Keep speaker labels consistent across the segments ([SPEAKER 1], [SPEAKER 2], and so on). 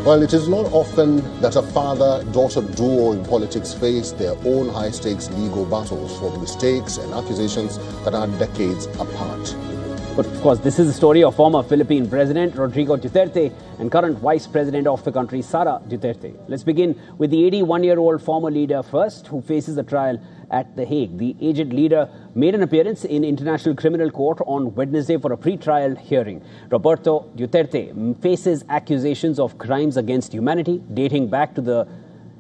[SPEAKER 1] Well, it is not often that a father-daughter duo in politics face their own high-stakes legal battles for mistakes and accusations that are decades apart.
[SPEAKER 2] But of course, this is the story of former Philippine President Rodrigo Duterte and current Vice President of the country, Sara Duterte. Let's begin with the 81-year-old former leader first, who faces a trial at The Hague. The aged leader made an appearance in International Criminal Court on Wednesday for a pre-trial hearing. Roberto Duterte faces accusations of crimes against humanity dating back to the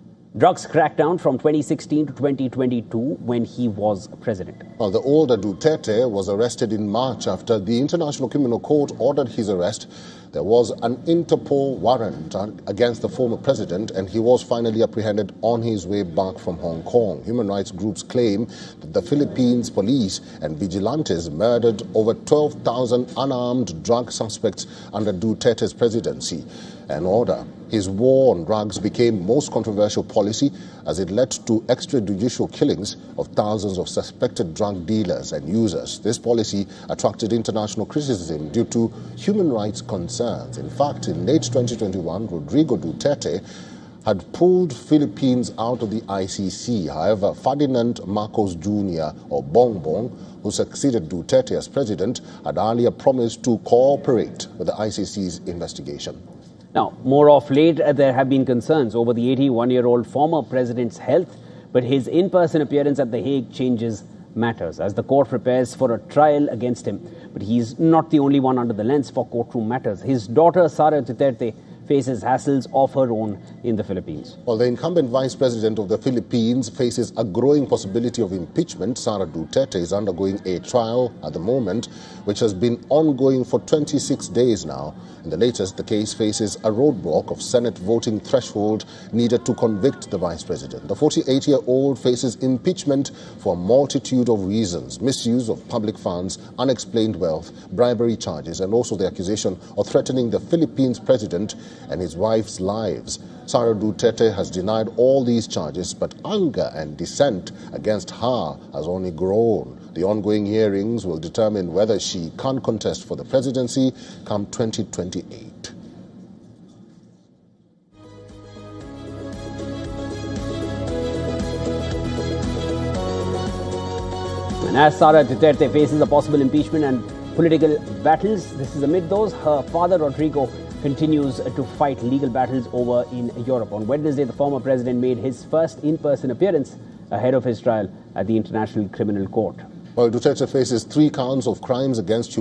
[SPEAKER 2] drugs crackdown from 2016 to 2022 when he was president.
[SPEAKER 1] Well, the older Duterte was arrested in March after the International Criminal Court ordered his arrest. There was an Interpol warrant against the former president, and he was finally apprehended on his way back from Hong Kong. Human rights groups claim that the Philippines police and vigilantes murdered over 12,000 unarmed drug suspects under Duterte's presidency. An order. His war on drugs became most controversial policy as it led to extrajudicial killings of thousands of suspected drug dealers and users. This policy attracted international criticism due to human rights concerns. In fact, in late 2021, Rodrigo Duterte had pulled Philippines out of the ICC. However, Ferdinand Marcos Jr., or Bongbong, who succeeded Duterte as president, had earlier promised to cooperate with the ICC's investigation.
[SPEAKER 2] Now, more of late, there have been concerns over the 81-year-old former president's health, but his in-person appearance at The Hague changes matters as the court prepares for a trial against him. But he's not the only one under the lens for courtroom matters. His daughter, Sara Duterte, faces hassles of her own in the Philippines.
[SPEAKER 1] Well, the incumbent vice president of the Philippines faces a growing possibility of impeachment. Sara Duterte is undergoing a trial at the moment, which has been ongoing for 26 days now. In the latest, the case faces a roadblock of Senate voting threshold needed to convict the vice president. The 48-year-old faces impeachment for a multitude of reasons: misuse of public funds, unexplained wealth, bribery charges, and also the accusation of threatening the Philippines president and his wife's lives. Sara Duterte has denied all these charges, but anger and dissent against her has only grown. The ongoing hearings will determine whether she can contest for the presidency come 2028.
[SPEAKER 2] And as Sara Duterte faces a possible impeachment and political battles, this is amid those, her father Rodrigo continues to fight legal battles over in Europe. On Wednesday, the former president made his first in-person appearance ahead of his trial at the International Criminal Court.
[SPEAKER 1] Well, Duterte faces 3 counts of crimes against